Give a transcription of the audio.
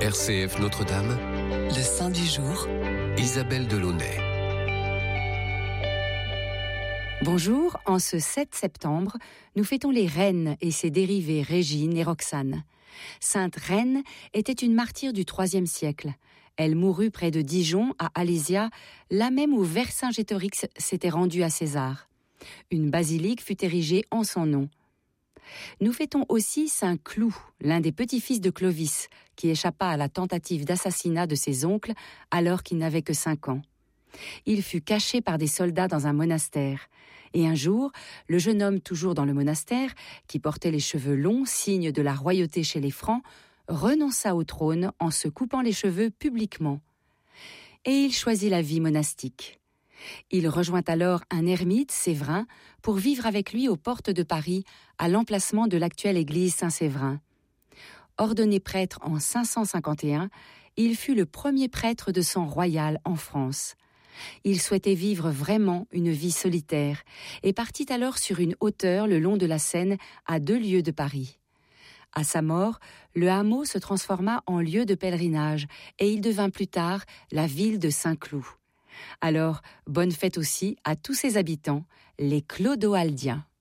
RCF Notre-Dame, le saint du jour, Isabelle Delaunay. Bonjour, en ce 7 septembre, nous fêtons les reines et ses dérivées Régine et Roxane. Sainte Reine était une martyre du IIIe siècle. Elle mourut près de Dijon, à Alésia, là même où Vercingétorix s'était rendu à César. Une basilique fut érigée en son nom. Nous fêtons aussi Saint Cloud, l'un des petits-fils de Clovis, qui échappa à la tentative d'assassinat de ses oncles alors qu'il n'avait que 5 ans. Il fut caché par des soldats dans un monastère. Et un jour, le jeune homme toujours dans le monastère, qui portait les cheveux longs, signe de la royauté chez les Francs, renonça au trône en se coupant les cheveux publiquement. Et il choisit la vie monastique. Il rejoint alors un ermite, Séverin, pour vivre avec lui aux portes de Paris, à l'emplacement de l'actuelle église Saint-Séverin. Ordonné prêtre en 551, il fut le premier prêtre de sang royal en France. Il souhaitait vivre vraiment une vie solitaire et partit alors sur une hauteur le long de la Seine, à 2 lieues de Paris. À sa mort, le hameau se transforma en lieu de pèlerinage et il devint plus tard la ville de Saint-Cloud. Alors, bonne fête aussi à tous ses habitants, les Clodoaldiens.